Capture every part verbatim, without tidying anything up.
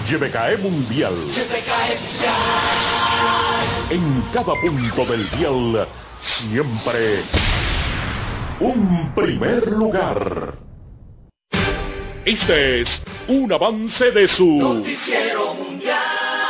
Y B K E Mundial. Y B K E Mundial. En cada punto del dial, siempre un primer lugar. Este es un avance de su Noticiero Mundial.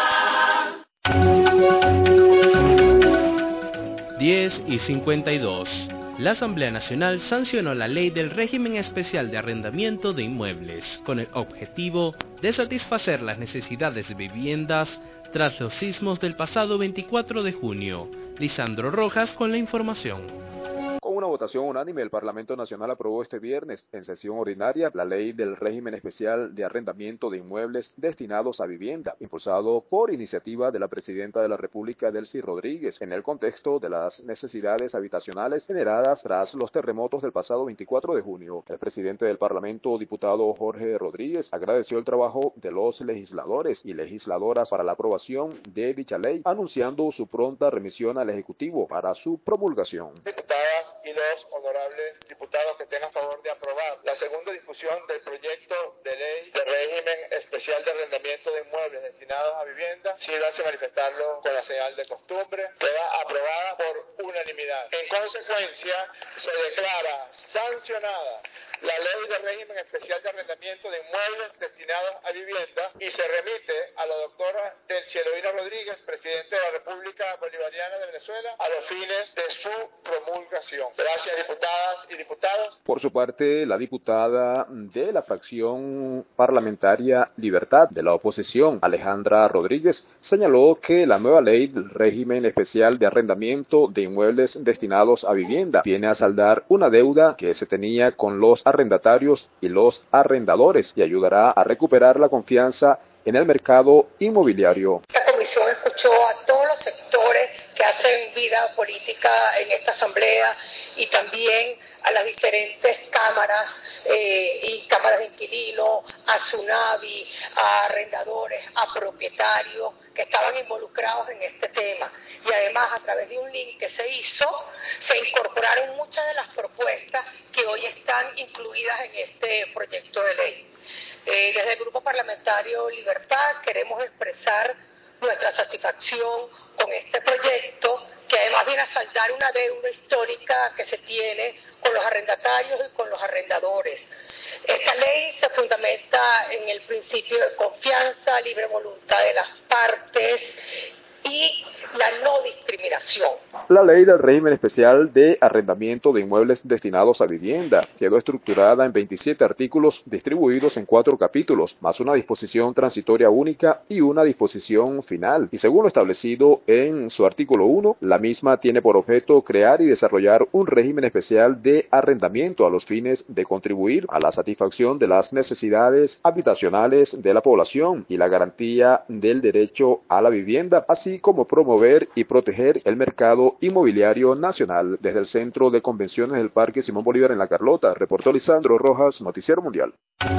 diez y cincuenta y dos. La Asamblea Nacional sancionó la ley del régimen especial de arrendamiento de inmuebles, con el objetivo de satisfacer las necesidades de viviendas tras los sismos del pasado veinticuatro de junio. Lisandro Rojas con la información. Con una votación unánime, el Parlamento Nacional aprobó este viernes, en sesión ordinaria, la ley del régimen especial de arrendamiento de inmuebles destinados a vivienda, impulsado por iniciativa de la Presidenta de la República, Delcy Rodríguez, en el contexto de las necesidades habitacionales generadas tras los terremotos del pasado veinticuatro de junio. El presidente del Parlamento, diputado Jorge Rodríguez, agradeció el trabajo de los legisladores y legisladoras para la aprobación de dicha ley, anunciando su pronta remisión al Ejecutivo para su promulgación. Diputadas y los honorables diputados que estén a favor de aprobar la segunda discusión del proyecto de ley de régimen especial de arrendamiento de inmuebles destinados a vivienda, sírvanse manifestarlo con la señal de costumbre. Queda aprobada por unanimidad. En consecuencia, se declara sancionada la ley de régimen especial de arrendamiento de inmuebles destinados a vivienda y se remite a la doctora Delcy Rodríguez, Presidente de la República Bolivariana de Venezuela, a los fines de su promulgación. Gracias, diputadas y diputados. Por su parte, la diputada de la fracción parlamentaria Libertad de la oposición, Alejandra Rodríguez, señaló que la nueva ley del régimen especial de arrendamiento de inmuebles destinados a vivienda viene a saldar una deuda que se tenía con los arrendatarios y los arrendadores y ayudará a recuperar la confianza en el mercado inmobiliario. La comisión escuchó a todos los sectores que hacen vida política en esta asamblea y también a las diferentes cámaras eh, y cámaras de inquilinos, a Tsunavi, a arrendadores, a propietarios que estaban involucrados en este tema. Y además, a través de un link que se hizo, se incorporaron muchas de las propuestas que hoy están incluidas en este proyecto de ley. Eh, desde el Grupo Parlamentario Libertad queremos expresar nuestra satisfacción con este proyecto, que además viene a saldar una deuda histórica que se tiene con los arrendatarios y con los arrendadores. Esta ley se fundamenta en el principio de confianza, libre voluntad de las partes y la no discriminación. La ley del régimen especial de arrendamiento de inmuebles destinados a vivienda quedó estructurada en veintisiete artículos distribuidos en cuatro capítulos, más una disposición transitoria única y una disposición final. Y según lo establecido en su artículo uno, la misma tiene por objeto crear y desarrollar un régimen especial de arrendamiento a los fines de contribuir a la satisfacción de las necesidades habitacionales de la población y la garantía del derecho a la vivienda, así como promover y proteger el mercado inmobiliario nacional. Desde el Centro de Convenciones del Parque Simón Bolívar en La Carlota, reportó Lisandro Rojas, Noticiero Mundial.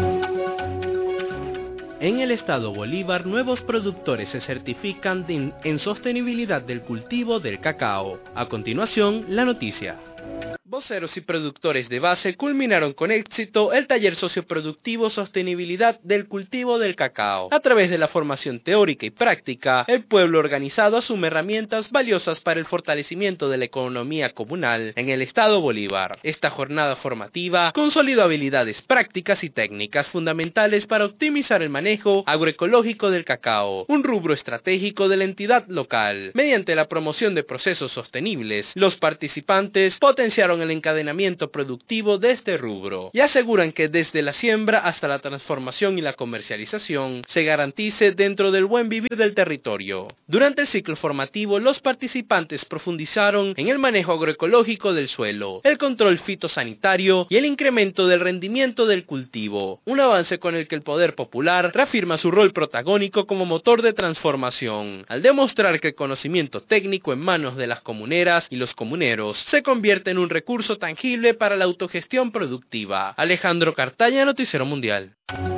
En el estado Bolívar, nuevos productores se certifican en, en sostenibilidad del cultivo del cacao. A continuación, la noticia. Voceros y productores de base culminaron con éxito el taller socioproductivo Sostenibilidad del cultivo del cacao. A través de la formación teórica y práctica, el pueblo organizado asume herramientas valiosas para el fortalecimiento de la economía comunal en el estado Bolívar. Esta jornada formativa consolidó habilidades prácticas y técnicas fundamentales para optimizar el manejo agroecológico del cacao, un rubro estratégico de la entidad local. Mediante la promoción de procesos sostenibles, los participantes potenciaron el encadenamiento productivo de este rubro y aseguran que desde la siembra hasta la transformación y la comercialización se garantice dentro del buen vivir del territorio. Durante el ciclo formativo, los participantes profundizaron en el manejo agroecológico del suelo, el control fitosanitario y el incremento del rendimiento del cultivo, un avance con el que el poder popular reafirma su rol protagónico como motor de transformación, al demostrar que el conocimiento técnico en manos de las comuneras y los comuneros se convierte en un recurso tangible para la autogestión productiva. Alejandro Cartaya, Noticiero Mundial.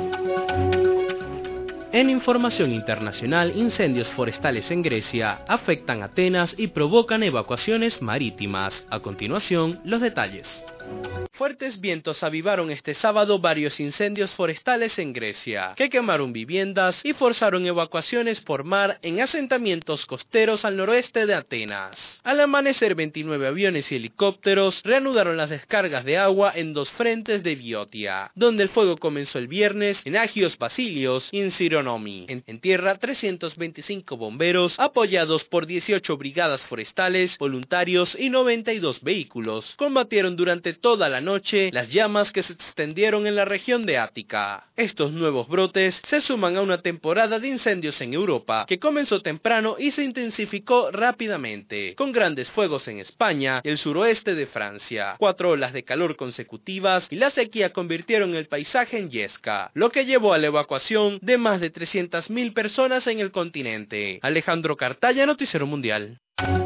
En información internacional, incendios forestales en Grecia afectan Atenas y provocan evacuaciones marítimas. A continuación, los detalles. Fuertes vientos avivaron este sábado varios incendios forestales en Grecia, que quemaron viviendas y forzaron evacuaciones por mar en asentamientos costeros al noroeste de Atenas. Al amanecer, veintinueve aviones y helicópteros reanudaron las descargas de agua en dos frentes de Biotia, donde el fuego comenzó el viernes en Agios Basilios y en Sironomi. En, en tierra, trescientos veinticinco bomberos, apoyados por dieciocho brigadas forestales, voluntarios y noventa y dos vehículos, combatieron durante toda la noche las llamas que se extendieron en la región de Ática. Estos nuevos brotes se suman a una temporada de incendios en Europa que comenzó temprano y se intensificó rápidamente, con grandes fuegos en España y el suroeste de Francia. Cuatro olas de calor consecutivas y la sequía convirtieron el paisaje en yesca, lo que llevó a la evacuación de más de trescientas mil personas en el continente. Alejandro Cartaya, Noticiero Mundial.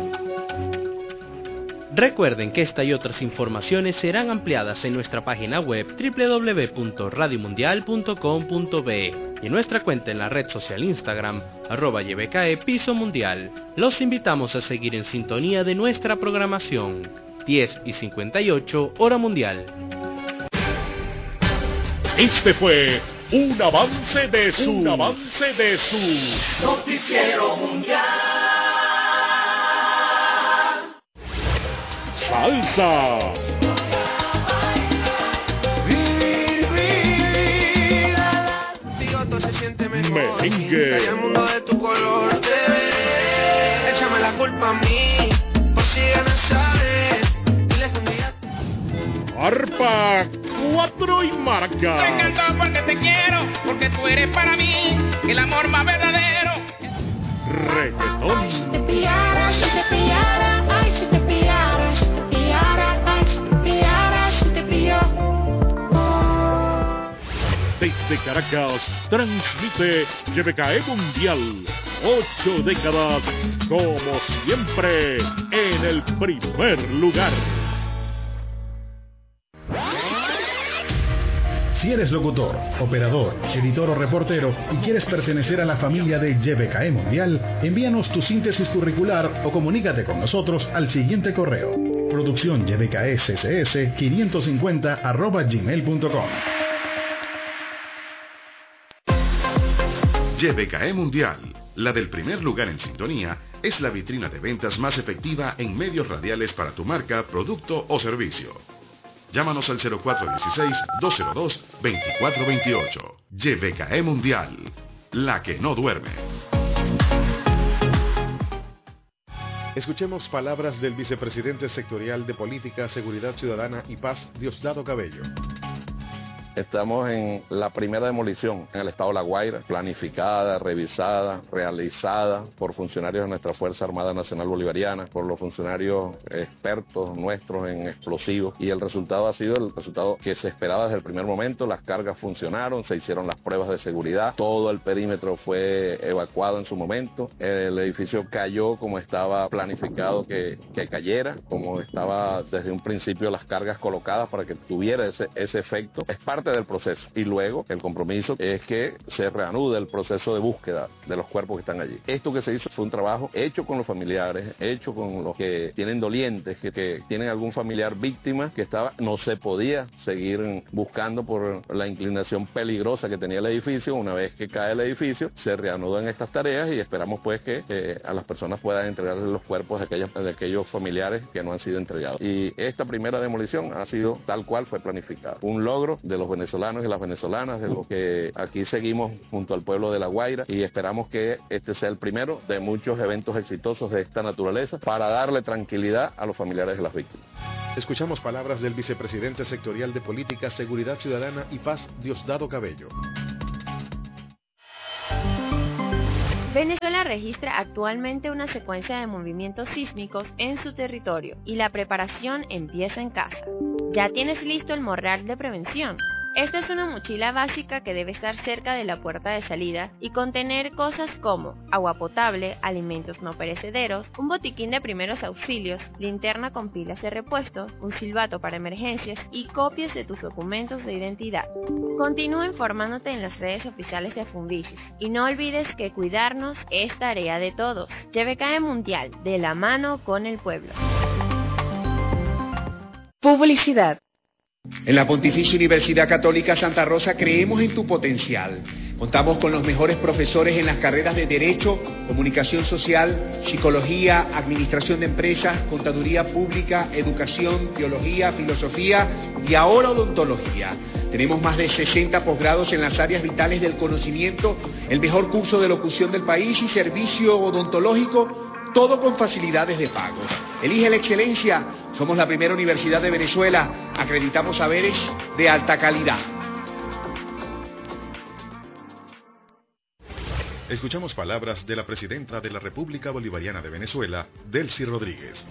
Recuerden que esta y otras informaciones serán ampliadas en nuestra página web doble u doble u doble u punto radio mundial punto com punto be y en nuestra cuenta en la red social Instagram, arroba Y B K E Piso Mundial. Los invitamos a seguir en sintonía de nuestra programación. diez y cincuenta y ocho, hora mundial. Este fue un avance de su, un avance de su Noticiero Mundial. Salsa. Todo se siente mejor. Merengue. Calla el mundo de tu color, bebé. Échame la culpa a mí, por si ganas saber. Dile que un día. Arpa, cuatro y marca. Te encantó porque te quiero, porque tú eres para mí el amor más verdadero. Reggaetón. Si te pillara, si te pillara, ay, si te pillara, si te pillara, ay, si te pillara, si te pilló. Desde Caracas, transmite Y B K E Mundial. Ocho décadas, como siempre, en el primer lugar. Si eres locutor, operador, editor o reportero y quieres pertenecer a la familia de Y B K E Mundial, envíanos tu síntesis curricular o comunícate con nosotros al siguiente correo: producción y b k e c c s quinientos cincuenta arroba gmail punto com. Y B K E Mundial, la del primer lugar en sintonía, es la vitrina de ventas más efectiva en medios radiales para tu marca, producto o servicio. Llámanos al cero cuatro uno seis, dos cero dos, dos cuatro dos ocho. Y B K E Mundial, la que no duerme. Escuchemos palabras del vicepresidente sectorial de Política, Seguridad Ciudadana y Paz, Diosdado Cabello. Estamos en la primera demolición en el estado de La Guaira, planificada, revisada, realizada por funcionarios de nuestra Fuerza Armada Nacional Bolivariana, por los funcionarios expertos nuestros en explosivos, y el resultado ha sido el resultado que se esperaba desde el primer momento. Las cargas funcionaron, se hicieron las pruebas de seguridad, todo el perímetro fue evacuado en su momento, el edificio cayó como estaba planificado que, que cayera, como estaba desde un principio las cargas colocadas para que tuviera ese, ese efecto. Es parte del proceso, y luego el compromiso es que se reanude el proceso de búsqueda de los cuerpos que están allí. Esto que se hizo fue un trabajo hecho con los familiares, hecho con los que tienen dolientes, que, que tienen algún familiar víctima que estaba, no se podía seguir buscando por la inclinación peligrosa que tenía el edificio. Una vez que cae el edificio, se reanudan estas tareas y esperamos pues que eh, a las personas puedan entregarles los cuerpos de aquellos, de aquellos familiares que no han sido entregados. Y esta primera demolición ha sido tal cual fue planificada. Un logro de los venezolanos y las venezolanas, de lo que aquí seguimos junto al pueblo de La Guaira, y esperamos que este sea el primero de muchos eventos exitosos de esta naturaleza para darle tranquilidad a los familiares de las víctimas. Escuchamos palabras del vicepresidente sectorial de Política, Seguridad Ciudadana y Paz, Diosdado Cabello. Venezuela registra actualmente una secuencia de movimientos sísmicos en su territorio y la preparación empieza en casa. ¿Ya tienes listo el morral de prevención? Esta es una mochila básica que debe estar cerca de la puerta de salida y contener cosas como agua potable, alimentos no perecederos, un botiquín de primeros auxilios, linterna con pilas de repuesto, un silbato para emergencias y copias de tus documentos de identidad. Continúa informándote en las redes oficiales de Funvisis y no olvides que cuidarnos es tarea de todos. Y B K E Mundial, de la mano con el pueblo. Publicidad. En la Pontificia Universidad Católica Santa Rosa creemos en tu potencial. Contamos con los mejores profesores en las carreras de Derecho, Comunicación Social, Psicología, Administración de Empresas, Contaduría Pública, Educación, Teología, Filosofía y ahora Odontología. Tenemos más de sesenta posgrados en las áreas vitales del conocimiento, el mejor curso de locución del país y servicio odontológico, todo con facilidades de pago. Elige la excelencia. Somos la primera universidad de Venezuela. Acreditamos saberes de alta calidad. Escuchamos palabras de la presidenta de la República Bolivariana de Venezuela, Delcy Rodríguez.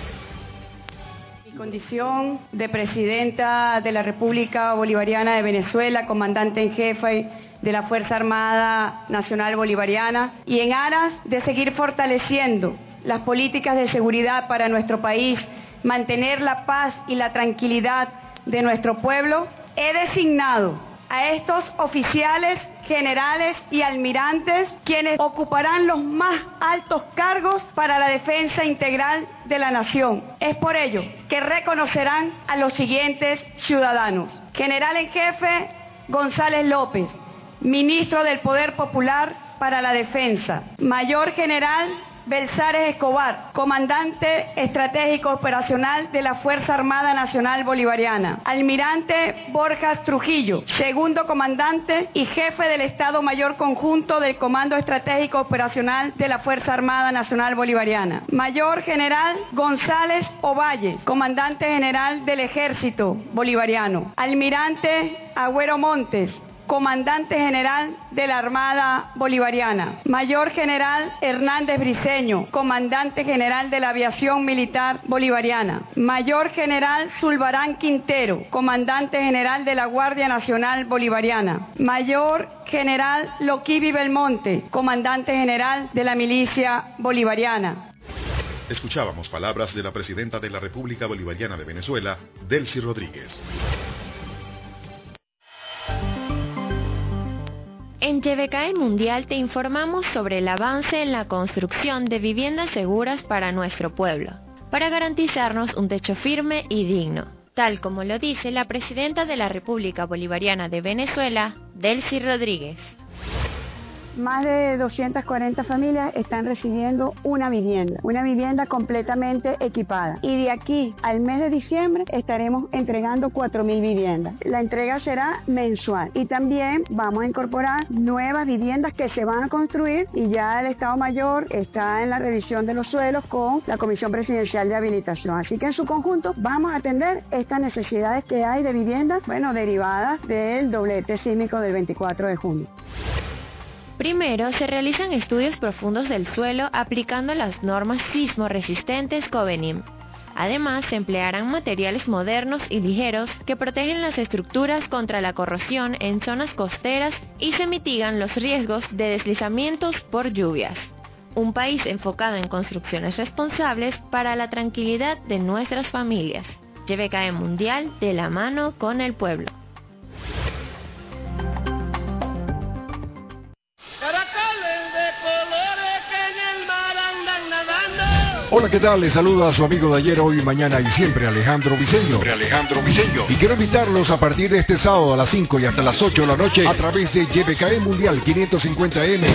Mi condición de presidenta de la República Bolivariana de Venezuela, comandante en jefe de la Fuerza Armada Nacional Bolivariana, y en aras de seguir fortaleciendo las políticas de seguridad para nuestro país, mantener la paz y la tranquilidad de nuestro pueblo, he designado a estos oficiales, generales y almirantes, quienes ocuparán los más altos cargos para la defensa integral de la nación. Es por ello que reconocerán a los siguientes ciudadanos: General en Jefe González López, Ministro del Poder Popular para la Defensa; Mayor General Belzares Escobar, Comandante Estratégico Operacional de la Fuerza Armada Nacional Bolivariana; Almirante Borjas Trujillo, Segundo Comandante y Jefe del Estado Mayor Conjunto del Comando Estratégico Operacional de la Fuerza Armada Nacional Bolivariana; Mayor General González Ovalle, Comandante General del Ejército Bolivariano; Almirante Agüero Montes, Comandante General de la Armada Bolivariana; Mayor General Hernández Briceño, Comandante General de la Aviación Militar Bolivariana; Mayor General Zulbarán Quintero, Comandante General de la Guardia Nacional Bolivariana; Mayor General Loquivi Belmonte, Comandante General de la Milicia Bolivariana. Escuchábamos palabras de la presidenta de la República Bolivariana de Venezuela, Delcy Rodríguez. En Yebecae Mundial te informamos sobre el avance en la construcción de viviendas seguras para nuestro pueblo, para garantizarnos un techo firme y digno, tal como lo dice la presidenta de la República Bolivariana de Venezuela, Delcy Rodríguez. Más de doscientas cuarenta familias están recibiendo una vivienda, una vivienda completamente equipada. Y de aquí al mes de diciembre estaremos entregando cuatro mil viviendas. La entrega será mensual y también vamos a incorporar nuevas viviendas que se van a construir, y ya el Estado Mayor está en la revisión de los suelos con la Comisión Presidencial de Habilitación. Así que en su conjunto vamos a atender estas necesidades que hay de viviendas, bueno, derivadas del doblete sísmico del veinticuatro de junio. Primero, se realizan estudios profundos del suelo aplicando las normas sismo resistentes Covenim. Además, se emplearán materiales modernos y ligeros que protegen las estructuras contra la corrosión en zonas costeras y se mitigan los riesgos de deslizamientos por lluvias. Un país enfocado en construcciones responsables para la tranquilidad de nuestras familias. Yebecae Mundial de la mano con el pueblo. Hola, ¿qué tal? Les saluda a su amigo de ayer, hoy, mañana y siempre, Alejandro Viceño. Siempre Alejandro Viceño. Y quiero invitarlos a partir de este sábado a las cinco y hasta las ocho de la noche a través de Yebecae Mundial quinientos cincuenta eme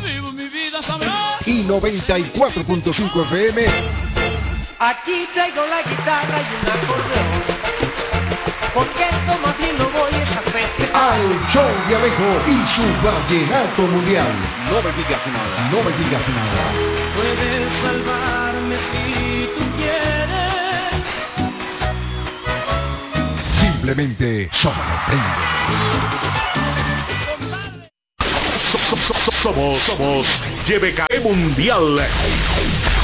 y noventa y cuatro punto cinco efe eme. Aquí traigo la guitarra y un acordeón, porque esto más bien lo voy a festejar. Al show de Alejo y su vallenato mundial. No me digas nada. No me digas nada. Puedes salvarme si tú quieres. Simplemente sorprende. Somos, somos Yebecae Mundial.